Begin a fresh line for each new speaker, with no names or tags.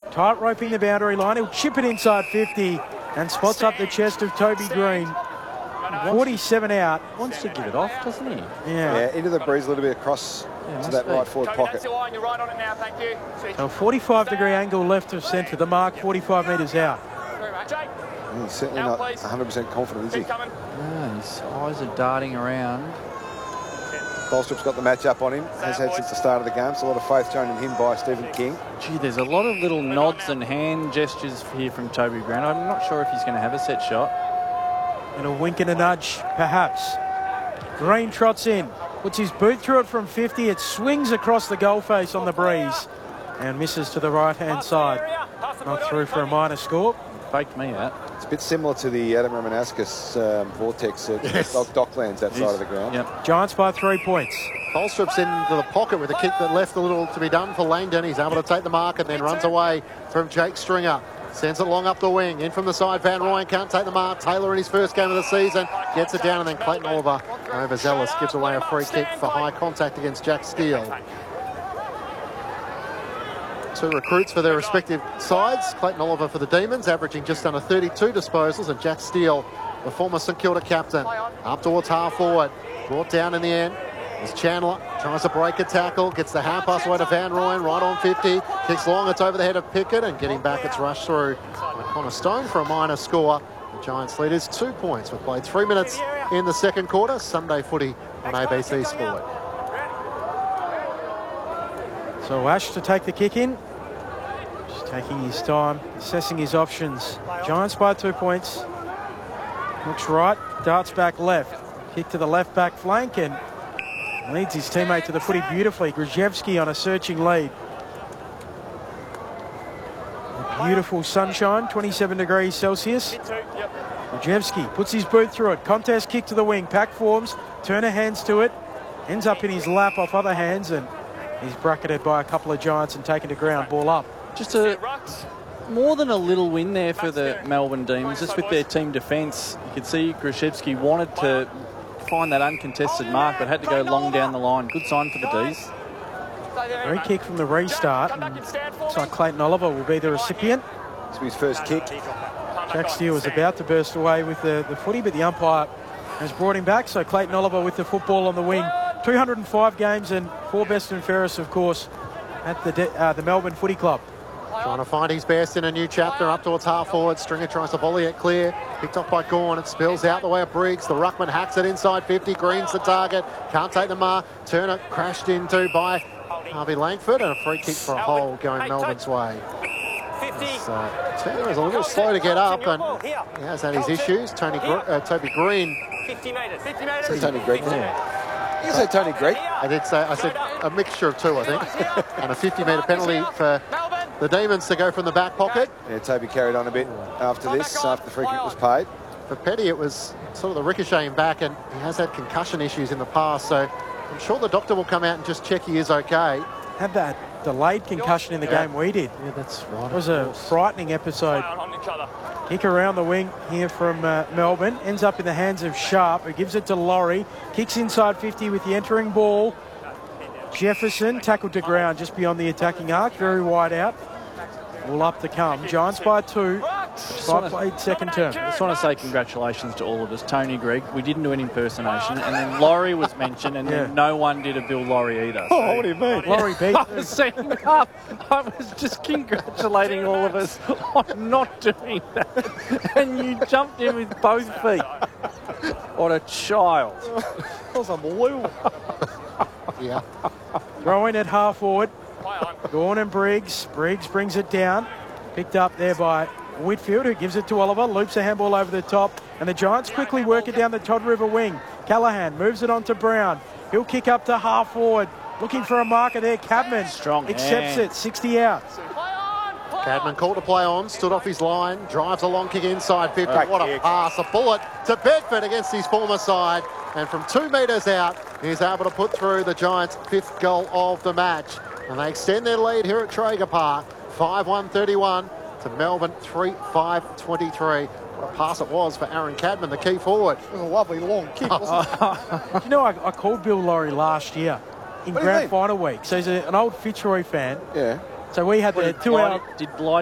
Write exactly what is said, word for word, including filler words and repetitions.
Tight roping the boundary line. He'll chip it inside fifty and spots up the chest of Toby Green. forty-seven out.
Wants to give it off, doesn't he?
Yeah.
Yeah, into the breeze a little bit across
Yeah,
to that
be.
right forward
Toby,
pocket.
that's the line. You're right on it now. Thank you.
So forty-five degree angle left of centre. The mark forty-five metres out.
Very much. Jake,
Mm, he's certainly
Now,
not
please.
one hundred percent confident, is he?
keep coming.
Yeah, his eyes are darting around.
Bolstrup's got the match up on him. Has had since the start of the game. So a lot of faith shown in him by Stephen King.
Gee, there's a lot of little nods and hand gestures here from Toby Green. I'm not sure if he's going to have a set shot.
And a wink and a nudge, perhaps. Green trots in. Puts his boot through it from fifty. It swings across the goal face on the breeze. And misses to the right-hand side. Not through for a minor score.
Faked me out.
It's a bit similar to the Adam Romanascus um, vortex at
Yes.
Dock, Docklands, that side of the ground.
Yep.
Giants by three points.
Bolstrup's into the pocket with a kick that left a little to be done for Langdon. He's able to take the mark and then runs away from Jake Stringer. Sends it long up the wing. In from the side, Van Rooyen can't take the mark. Taylor in his first game of the season gets it down, and then Clayton Oliver, overzealous, gives away a free kick for high contact against Jack Steele. Two recruits for their respective sides. Clayton Oliver for the Demons, averaging just under thirty-two disposals, and Jack Steele, the former St Kilda captain, up towards half forward. Brought down in the end. As Chandler tries to break a tackle, gets the hand pass away to Van Rooyen, right on fifty, kicks long, it's over the head of Pickett, and getting back, it's rushed through by Connor Stone for a minor score. The Giants lead is two points. We've played three minutes in the second quarter. Sunday footy on A B C Sport.
So Ash to take the kick in. Just taking his time, assessing his options. Giants by two points. Looks right, darts back left. Kick to the left back flank and leads his teammate to the footy beautifully. Grzewski on a searching lead. A beautiful sunshine, twenty-seven degrees Celsius. Grzewski puts his boot through it. Contest kick to the wing. Pack forms. Turner hands to it. Ends up in his lap off other hands, and he's bracketed by a couple of Giants and taken to ground. Ball up.
Just a more than a little win there for the Melbourne Demons, just with their team defence. You could see Grzewski wanted to find that uncontested mark, but had to go long down the line. Good sign for the D's.
Free kick from the restart. And looks like Clayton Oliver will be the recipient.
This will be his first kick.
Jack Steele was about to burst away with the, the footy, but the umpire has brought him back. So Clayton Oliver with the football on the wing. two hundred and five games and four best and fairest, of course, at the, de uh, the Melbourne Footy Club.
Trying to find his best in a new chapter, up towards half forward. Stringer tries to volley it clear. Picked off by Gawn. It spills out the way of Briggs. The ruckman hacks it inside fifty. Green's the target. Can't take the mark. Turner crashed into by Harvey Langford, and a free kick for a hole going Melbourne's way. So Turner is a little slow to get up, and he has had his issues. Tony Gr uh, Toby Green.
fifty metres. fifty metres.
Say Tony Greig.
Yeah.
You say Tony Greig.
I did say, I said a mixture of two, I think. And a fifty metre penalty for the Demons to go from the back pocket.
Yeah, Toby carried on a bit after this, after the free kick was paid.
For Petty, it was sort of the ricocheting back, and he has had concussion issues in the past, so I'm sure the doctor will come out and just check he is okay.
Had that delayed concussion in the
Yeah.
game we did.
Yeah, that's right.
It was a frightening episode. Kick around the wing here from uh, Melbourne. Ends up in the hands of Sharp, who gives it to Laurie. Kicks inside fifty with the entering ball. Jefferson tackled to ground just beyond the attacking arc. Very wide out. All up to come. Giants by two. Five played second term.
I just want to say congratulations to all of us. Tony Greig, we didn't do an impersonation, and then Laurie was mentioned, and
Yeah.
then no one did a Bill Laurie either.
Oh,
So
what do you mean? Laurie beat.
I was setting up. I was just congratulating all of us on not doing that. And you jumped in with both feet. What a child.
That was unbelievable.
Yeah.
Throw in at half forward. Gawn and Briggs. Briggs brings it down. Picked up there by Whitfield, who gives it to Oliver. Loops a handball over the top. And the Giants quickly work it down the Todd River wing. Callahan moves it on to Brown. He'll kick up to half forward. Looking for a marker there. Cadman
Strong
accepts
hand.
it. sixty out.
Cadman called to play on, stood off his line, drives a long kick inside fifty.
Great
What a
kick.
pass, a bullet to Bedford against his former side. And from two metres out, he's able to put through the Giants' fifth goal of the match. And they extend their lead here at Traeger Park, five one thirty-one to Melbourne three five twenty-three. What a pass it was for Aaron Cadman, the key forward.
It was a lovely long kick, wasn't it?
You know, I, I called Bill Laurie last year in
What do you
grand
mean?
final week. So he's a, an old Fitzroy fan.
Yeah.
So we had the two-hour...
Did Blight